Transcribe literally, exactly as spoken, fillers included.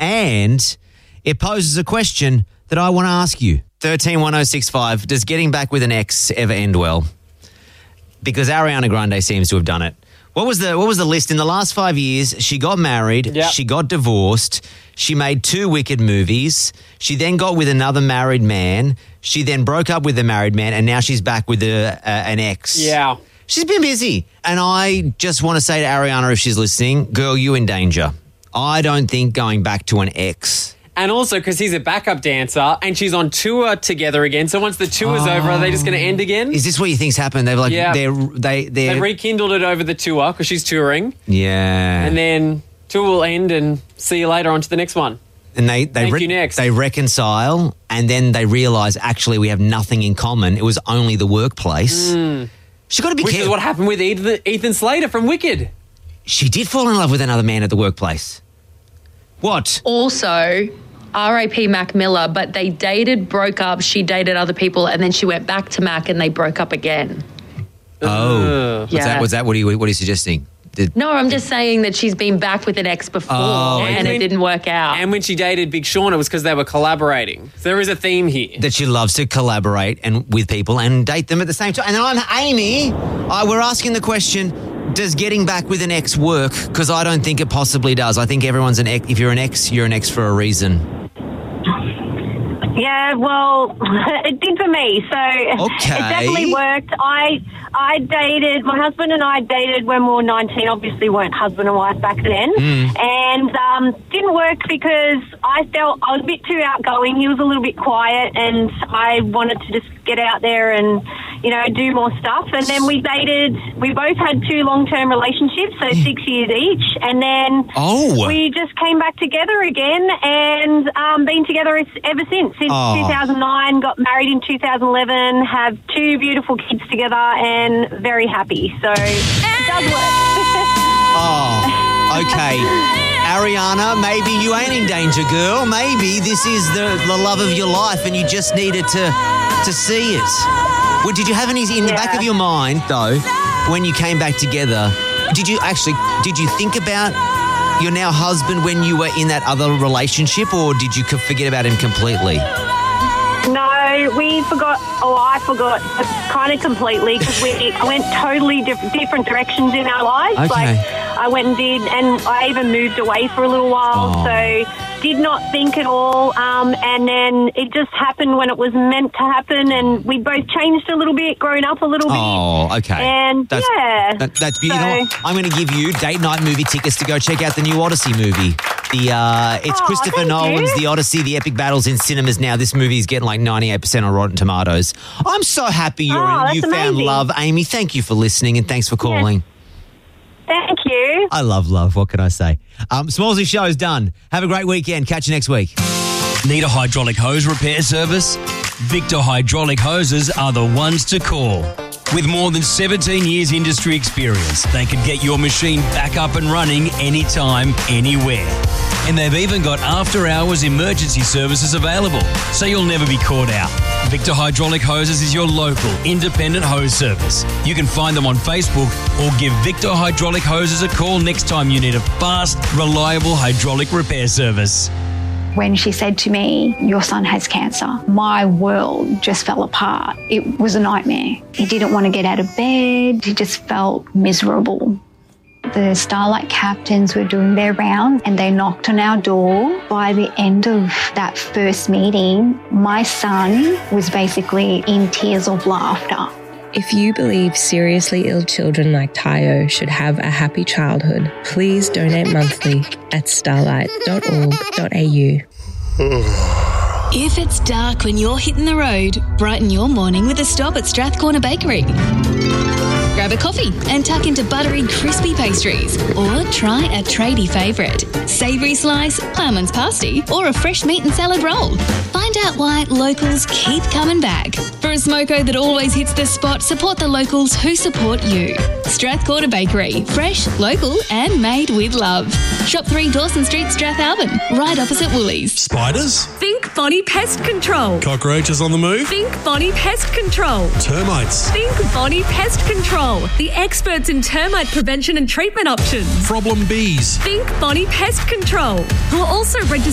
and it poses a question that I want to ask you. thirteen one oh six five, does getting back with an ex ever end well? Because Ariana Grande seems to have done it. What was the what was the list? In the last five years, she got married, Yep. she got divorced, she made two Wicked movies, she then got with another married man, she then broke up with the married man, and now she's back with a, uh, an ex. Yeah. She's been busy. And I just want to say to Ariana, if she's listening, girl, you in danger. I don't think going back to an ex. And also because he's a backup dancer and she's on tour together again. So once the tour's over, are they just going to end again? Is this what you think's happened? They've like Yeah. they're they they're They rekindled it over the tour because she's touring. yeah. And then tour will end and see you later on to the next one. And they they Thank you, next. they reconcile, and then they realise actually we have nothing in common. It was only the workplace. She's got to be Which careful. is what happened with Ethan, Ethan Slater from Wicked. She did fall in love with another man at the workplace. What? Also, R I P Mac Miller, but they dated, broke up, she dated other people, and then she went back to Mac and they broke up again. Oh, was Yeah. that was that what are you what are you suggesting? Did, No, I'm just saying that she's been back with an ex before Oh, and okay. it didn't work out. And when she dated Big Sean, it was because they were collaborating. So there is a theme here. that she loves to collaborate and with people and date them at the same time. And then I'm Amy. I, we're asking the question: does getting back with an ex work? Because I don't think it possibly does. I think everyone's an ex. If you're an ex, you're an ex for a reason. Yeah, well, it did for me. So Okay. it definitely worked. I I dated, my husband and I dated when we were nineteen, obviously weren't husband and wife back then. And um, didn't work because I felt I was a bit too outgoing. He was a little bit quiet and I wanted to just get out there and, you know, do more stuff. And then we dated, we both had two long-term relationships, so six years each. And then Oh. we just came back together again and um, been together ever since. Since Oh. two thousand nine, got married in two thousand eleven, have two beautiful kids together and very happy. So it does work. Oh, okay. Ariana, maybe you ain't in danger, girl. Maybe this is the, the love of your life and you just needed to to see it. Well, did you have any in the back Yeah. of your mind, though, when you came back together, did you actually, did you think about your now husband when you were in that other relationship, or did you forget about him completely? No, we forgot, oh, I forgot kind of completely because we went totally diff- different directions in our lives. Okay. Like, I went and did, and I even moved away for a little while, Oh. so did not think at all. Um, and then it just happened when it was meant to happen, and we both changed a little bit, grown up a little bit. Oh, okay. And, that's, yeah. that, that's beautiful. You know So- what? I'm going to give you date night movie tickets to go check out the new Odyssey movie. The uh, It's Oh, Christopher thank Nolan's you. The Odyssey, the epic battles in cinemas now. This movie is getting like ninety-eight percent on Rotten Tomatoes. I'm so happy you're Oh, in, that's you found amazing. love. Amy, thank you for listening and thanks for calling. Thank you. I love love. What can I say? Um, Smallsy show's done. Have a great weekend. Catch you next week. Need a hydraulic hose repair service? Victor Hydraulic Hoses are the ones to call. With more than seventeen years industry experience, they can get your machine back up and running anytime, anywhere. And they've even got after-hours emergency services available, so you'll never be caught out. Victor Hydraulic Hoses is your local independent hose service. You can find them on Facebook or give Victor Hydraulic Hoses a call next time you need a fast, reliable hydraulic repair service. When she said to me, your son has cancer, my world just fell apart. It was a nightmare. He didn't want to get out of bed. He just felt miserable. The Starlight captains were doing their round and they knocked on our door. By the end of that first meeting, my son was basically in tears of laughter. If you believe seriously ill children like Tayo should have a happy childhood, please donate monthly at starlight dot org dot a u. If it's dark when you're hitting the road, brighten your morning with a stop at Strathcorner Bakery. Grab a coffee and tuck into buttery, crispy pastries, or try a tradie favourite, savoury slice, ploughman's pasty, or a fresh meat and salad roll. Find out why locals keep coming back. For a smoko that always hits the spot, support the locals who support you. Strathcorner Bakery, fresh, local, and made with love. Shop three Dawson Street, Strathalbyn, right opposite Woolies. Spiders? Think Bonnie Pest Control. Cockroaches on the move? Think Bonnie Pest Control. Termites? Think Bonnie Pest Control. The experts in termite prevention and treatment options. Problem bees? Think Bonnie Pest Control, who are also registered